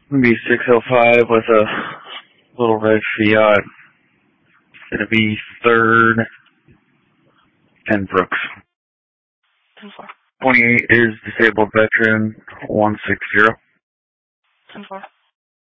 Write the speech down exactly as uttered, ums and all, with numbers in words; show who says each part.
Speaker 1: Gonna be six oh five with a little red Fiat. Gonna be third and Brooks.
Speaker 2: ten four.
Speaker 1: twenty-eight is disabled veteran one six zero.
Speaker 2: ten four.